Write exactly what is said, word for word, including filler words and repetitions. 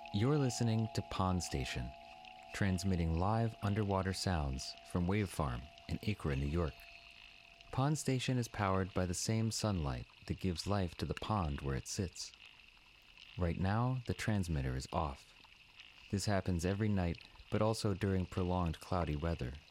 You're listening to Pond Station, transmitting live underwater sounds from Wave Farm in Acra, New York. Pond Station is powered by the same sunlight that gives life to the pond where it sits. Right now, the transmitter is off. This happens every night, but also during prolonged cloudy weather,